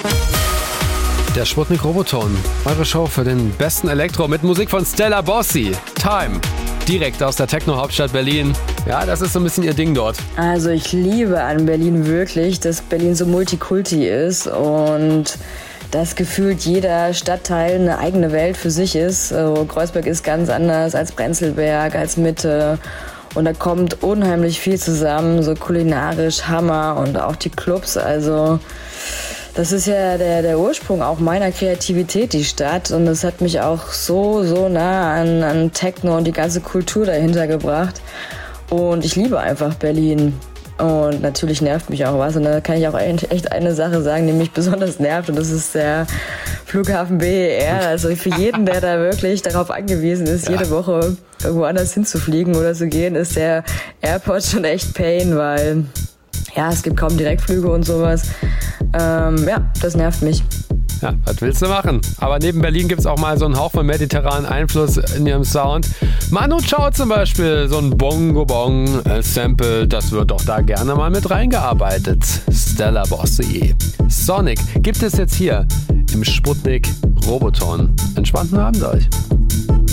Der Sputnik Roboton. Eure Show für den besten Elektro mit Musik von Stella Bossi. Time. Direkt aus der Techno-Hauptstadt Berlin. Ja, das ist so ein bisschen ihr Ding dort. Also ich liebe an Berlin wirklich, dass Berlin so Multikulti ist und dass gefühlt jeder Stadtteil eine eigene Welt für sich ist. Also Kreuzberg ist ganz anders als Prenzlberg, als Mitte. Und da kommt unheimlich viel zusammen, so kulinarisch Hammer und auch die Clubs. Also das ist ja der Ursprung auch meiner Kreativität, die Stadt. Und das hat mich auch so nah an Techno und die ganze Kultur dahinter gebracht. Und ich liebe einfach Berlin. Und natürlich nervt mich auch was. Und da kann ich auch echt eine Sache sagen, die mich besonders nervt. Und das ist der Flughafen BER. Also für jeden, der da wirklich darauf angewiesen ist, jede Woche irgendwo anders hinzufliegen oder zu gehen, ist der Airport schon echt Pain, weil es gibt kaum Direktflüge und sowas. Das nervt mich. Ja, was willst du machen? Aber neben Berlin gibt es auch mal so einen Hauch von mediterranen Einfluss in ihrem Sound. Manu Chao zum Beispiel, so ein Bongo-Bong-Sample, das wird doch da gerne mal mit reingearbeitet. Stella Bossi. Sonic gibt es jetzt hier im Sputnik Roboton. Entspannten Abend euch.